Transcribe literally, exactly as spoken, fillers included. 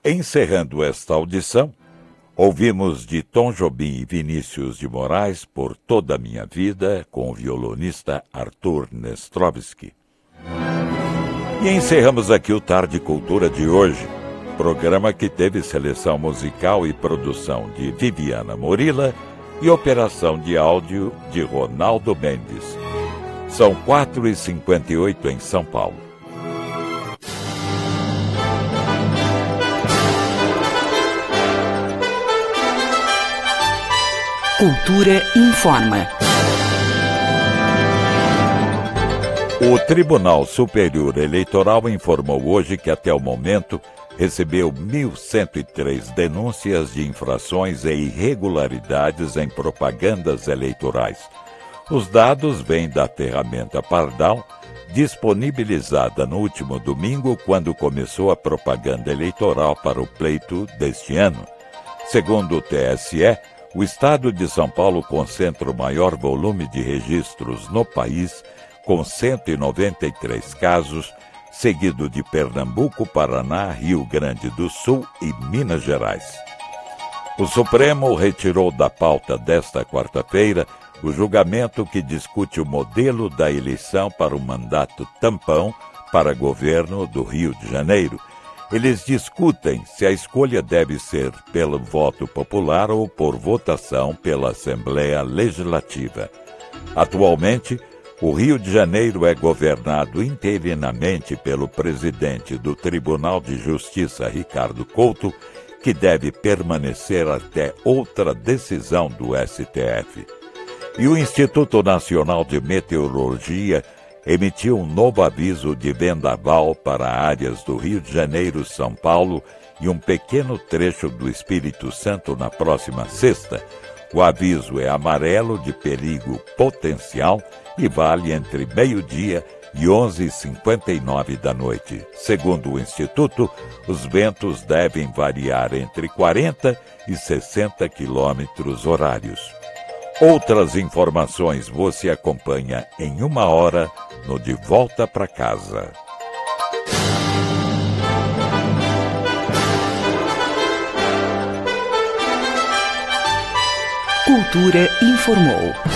Encerrando esta audição, ouvimos de Tom Jobim e Vinícius de Moraes Por Toda a Minha Vida, com o violonista Arthur Nestrovsky. E encerramos aqui o Tarde Cultura de hoje, programa que teve seleção musical e produção de Viviana Morila e operação de áudio de Ronaldo Mendes. São quatro e cinquenta e oito em São Paulo. Cultura informa. O Tribunal Superior Eleitoral informou hoje que até o momento recebeu mil cento e três denúncias de infrações e irregularidades em propagandas eleitorais. Os dados vêm da ferramenta Pardal, disponibilizada no último domingo, quando começou a propaganda eleitoral para o pleito deste ano. Segundo o T S E, o estado de São Paulo concentra o maior volume de registros no país, com cento e noventa e três casos, seguido de Pernambuco, Paraná, Rio Grande do Sul e Minas Gerais. O Supremo retirou da pauta desta quarta-feira o julgamento que discute o modelo da eleição para o mandato tampão para governo do Rio de Janeiro. Eles discutem se a escolha deve ser pelo voto popular ou por votação pela Assembleia Legislativa. Atualmente, o Rio de Janeiro é governado interinamente pelo presidente do Tribunal de Justiça, Ricardo Couto, que deve permanecer até outra decisão do S T F. E o Instituto Nacional de Meteorologia emitiu um novo aviso de vendaval para áreas do Rio de Janeiro, São Paulo e um pequeno trecho do Espírito Santo na próxima sexta. O aviso é amarelo de perigo potencial e vale entre meio-dia e onze e cinquenta e nove da noite. Segundo o Instituto, os ventos devem variar entre quarenta e sessenta quilômetros horários. Outras informações você acompanha em uma hora no De Volta para Casa. Cultura informou.